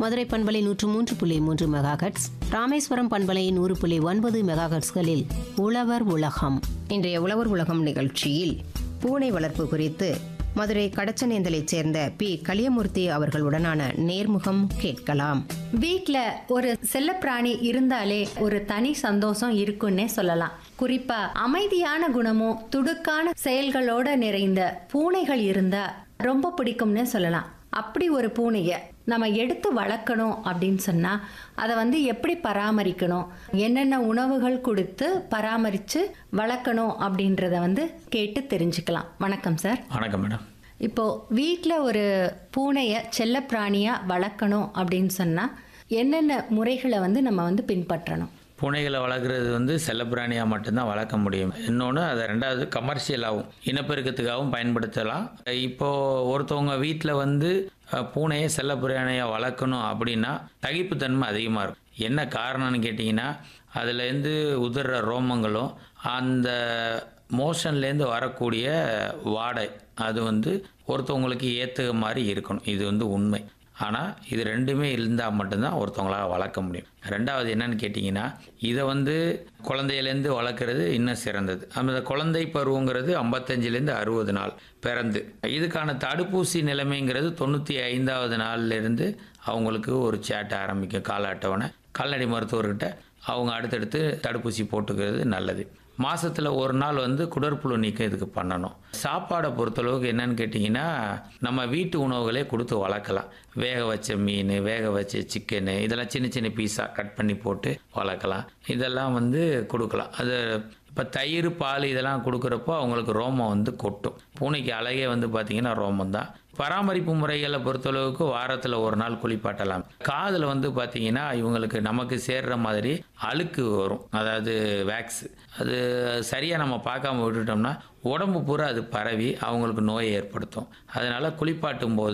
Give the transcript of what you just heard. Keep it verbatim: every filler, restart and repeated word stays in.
மதுரை பண்பலை நூற்று மூன்று புள்ளி மூன்று மெகாஹெட்ஸ், ராமேஸ்வரம் பண்பலை நூறு புள்ளி ஒன்பது மெகாஹெட்ஸ்களில் உழவர் உலகம். இன்றைய உழவர் உலகம் நிகழ்ச்சியில் பூனை வளர்ப்பு குறித்து மதுரை கடச்சனேந்தலைச் சேர்ந்த பி கலியமூர்த்தி அவர்களுடனான நேர்முகம் கேட்கலாம். வீட்ல ஒரு செல்லப்பிராணி இருந்தாலே ஒரு தனி சந்தோஷம் இருக்குன்னே சொல்லலாம். குறிப்பா அமைதியான குணமும் துடுக்கான செயல்களோட நிறைந்த பூனைகள் இருந்தா ரொம்ப பிடிக்கும்னு சொல்லலாம். அப்படி ஒரு பூனைய நம்ம எடுத்து வளர்க்கணும் அப்படின்னு சொன்னா அதை வந்து எப்படி பராமரிக்கணும், என்னென்ன உணவுகள் கொடுத்து பராமரித்து வளர்க்கணும் அப்படின்றத வந்து கேட்டு தெரிஞ்சுக்கலாம். வணக்கம் சார். வணக்கம் மேடம். இப்போ வீட்டில் ஒரு பூனையை செல்லப்பிராணியாக வளர்க்கணும் அப்படின்னு சொன்னால் என்னென்ன முறைகளை வந்து நம்ம வந்து பின்பற்றணும்? பூனைகளை வளர்க்குறது வந்து செல்லப்பிராணியாக மட்டும்தான் வளர்க்க முடியும். இன்னொன்று அதை ரெண்டாவது கமர்ஷியலாகவும் இனப்பெருக்கத்துக்காகவும் பயன்படுத்தலாம். இப்போது ஒருத்தவங்க வீட்டில் வந்து பூனையை செல்லப்பிராணியாக வளர்க்கணும் அப்படின்னா சகிப்புத்தன்மை அதிகமாக இருக்கும். என்ன காரணம்னு கேட்டிங்கன்னா அதுலேருந்து உதிர்ற ரோமங்களும் அந்த மோஷன்லேருந்து வரக்கூடிய வாடை அது வந்து ஒருத்தவங்களுக்கு ஏற்ற மாதிரி இருக்கணும். இது வந்து உண்மை. ஆனால் இது ரெண்டுமே இருந்தால் மட்டும்தான் ஒருத்தவங்களால் வளர்க்க முடியும். ரெண்டாவது என்னன்னு கேட்டிங்கன்னா இதை வந்து குழந்தையிலேருந்து வளர்க்குறது இன்னும் சிறந்தது. அந்த குழந்தை பருவங்கிறது ஐம்பத்தஞ்சிலேருந்து அறுபது நாள் பிறந்து இதுக்கான தடுப்பூசி நிலைமைங்கிறது தொண்ணூற்றி ஐந்தாவது நாள்லேருந்து அவங்களுக்கு ஒரு சேட்டை ஆரம்பிக்கும். கால அட்டவணை கால்நடை மருத்துவர்கிட்ட அவங்க அடுத்தடுத்து தடுப்பூசி போட்டுக்கிறது நல்லது. மாதத்தில் ஒரு நாள் வந்து குடற்புழு நீக்கம் இதுக்கு பண்ணணும். சாப்பாடை பொறுத்தளவுக்கு என்னன்னு கேட்டிங்கன்னா நம்ம வீட்டு உணவுகளே கொடுத்து வளர்க்கலாம். வேக வச்ச மீன், வேக வச்ச சிக்கனு இதெல்லாம் சின்ன சின்ன பீஸாக கட் பண்ணி போட்டு வளர்க்கலாம். இதெல்லாம் வந்து கொடுக்கலாம். அது இப்போ தயிர் பால் இதெல்லாம் கொடுக்குறப்போ அவங்களுக்கு ரோமம் வந்து கொட்டும். பூனைக்கு அழகே வந்து பார்த்திங்கன்னா ரோமம் தான். பராமரிப்பு முறைகளை பொறுத்தளவுக்கு வாரத்தில் ஒரு நாள் குளிப்பாட்டலாம். காதில் வந்து பார்த்திங்கன்னா இவங்களுக்கு நமக்கு சேர்ற மாதிரி அழுக்கு வரும், அதாவது வேக்ஸ். அது சரியாக நம்ம பார்க்காம விட்டுட்டோம்னா உடம்பு பூரா அது பரவி அவங்களுக்கு நோயை ஏற்படுத்தும். அதனால் குளிப்பாட்டும் போது